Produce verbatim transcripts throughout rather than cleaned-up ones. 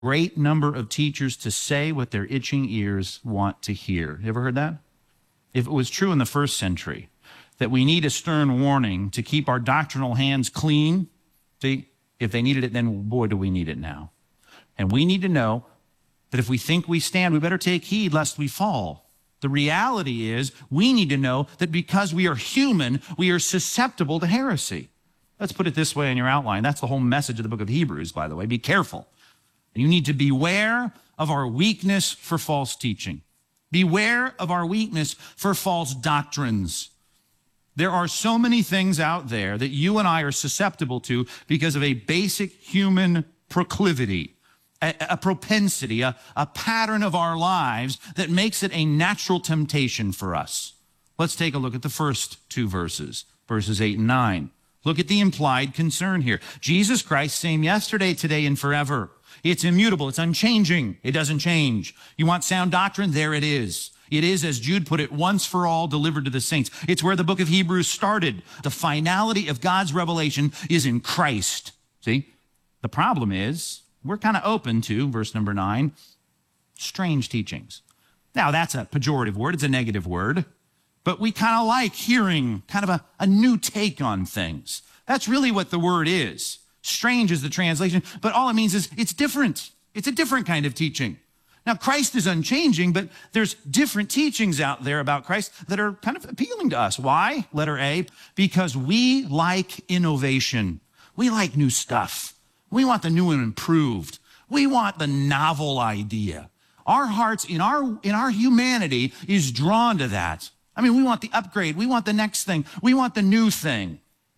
great number of teachers to say what their itching ears want to hear. You ever heard that? If it was true in the first century, that we need a stern warning to keep our doctrinal hands clean, see, if they needed it then, boy, do we need it now. And we need to know that if we think we stand, we better take heed lest we fall. The reality is we need to know that because we are human, we are susceptible to heresy. Let's put it this way in your outline. That's the whole message of the book of Hebrews, by the way. Be careful. You need to beware of our weakness for false teaching. Beware of our weakness for false doctrines. There are so many things out there that you and I are susceptible to because of a basic human proclivity, a, a propensity, a, a pattern of our lives that makes it a natural temptation for us. Let's take a look at the first two verses, verses eight and nine. Look at the implied concern here. Jesus Christ, same yesterday, today, and forever. It's immutable. It's unchanging. It doesn't change. You want sound doctrine? There it is. It is, as Jude put it, once for all delivered to the saints. It's where the book of Hebrews started. The finality of God's revelation is in Christ. See? The problem is we're kind of open to, verse number nine, strange teachings. Now, that's a pejorative word. It's a negative word. But we kind of like hearing kind of a, a new take on things. That's really what the word is. Strange is the translation, but all it means is it's different. It's a different kind of teaching. Now, Christ is unchanging, but there's different teachings out there about Christ that are kind of appealing to us. Why? Letter A, because we like innovation. We like new stuff. We want the new and improved. We want the novel idea. Our hearts, in our, in our humanity, is drawn to that. I mean, we want the upgrade. We want the next thing. We want the new thing.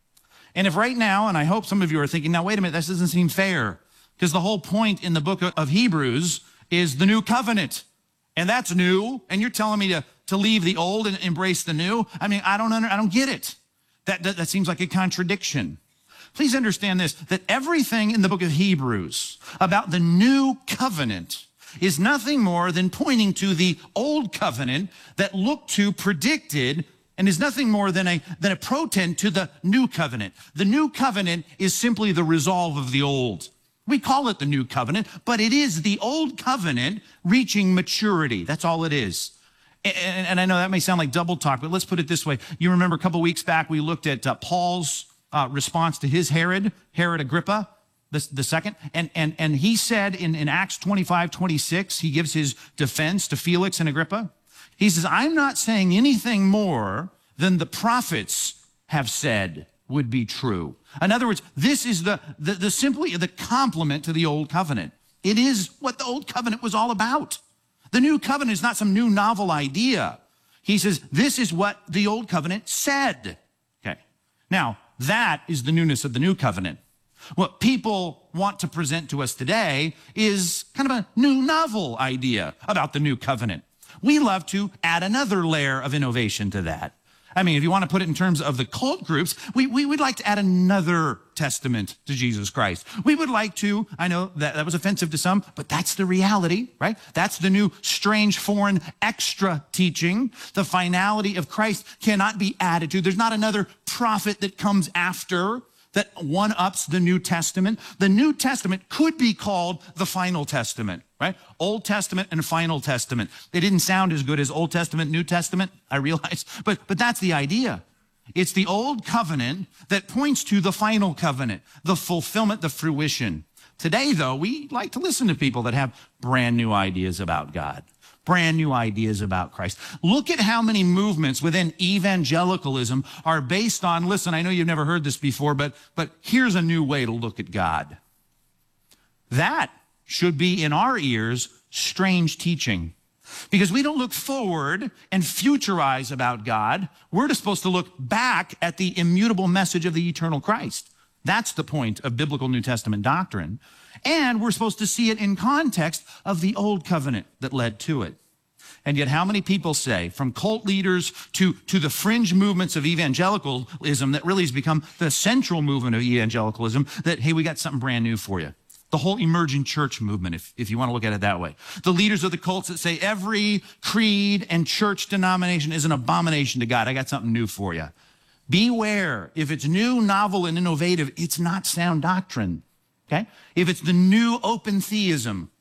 And if right now, and I hope some of you are thinking, now, wait a minute, this doesn't seem fair, because the whole point in the book of Hebrews is the new covenant. And that's new, and you're telling me to, to leave the old and embrace the new? I mean, I don't, under, I don't get it. That, that, that seems like a contradiction. Please understand this, that everything in the book of Hebrews about the new covenant is nothing more than pointing to the old covenant that looked to, predicted, and is nothing more than a, than a portent to the new covenant. The new covenant is simply the resolve of the old. We call it the new covenant, but it is the old covenant reaching maturity. That's all it is. And, and I know that may sound like double talk, but let's put it this way. You remember a couple weeks back, we looked at uh, Paul's uh, response to his Herod, Herod Agrippa, the, the second. And, and, and he said in, in Acts twenty-five, twenty-six, he gives his defense to Felix and Agrippa. He says, I'm not saying anything more than the prophets have said would be true. In other words, this is the, the, the simply the complement to the old covenant. It is what the old covenant was all about. The new covenant is not some new novel idea. He says, this is what the old covenant said. Okay. Now, that is the newness of the new covenant. What people want to present to us today is kind of a new novel idea about the new covenant. We love to add another layer of innovation to that. I mean, if you want to put it in terms of the cult groups, we, we would like to add another testament to Jesus Christ. We would like to, I know that that was offensive to some, but that's the reality, right? That's the new strange foreign extra teaching. The finality of Christ cannot be added to. There's not another prophet that comes after that one-ups the New Testament. The New Testament could be called the final testament, right? Old Testament and final testament. They didn't sound as good as Old Testament, New Testament, I realize, but, but that's the idea. It's the old covenant that points to the final covenant, the fulfillment, the fruition. Today, though, we like to listen to people that have brand new ideas about God. Brand new ideas about Christ. Look at how many movements within evangelicalism are based on, listen, I know you've never heard this before, but, but here's a new way to look at God. That should be in our ears strange teaching, because we don't look forward and futurize about God. We're just supposed to look back at the immutable message of the eternal Christ. That's the point of biblical New Testament doctrine. And we're supposed to see it in context of the old covenant that led to it. And yet how many people say, from cult leaders to, to the fringe movements of evangelicalism that really has become the central movement of evangelicalism, that, hey, we got something brand new for you. The whole emerging church movement, if, if you want to look at it that way. The leaders of the cults that say every creed and church denomination is an abomination to God. I got something new for you. Beware. If it's new, novel, and innovative, it's not sound doctrine. Okay? If it's the new open theism,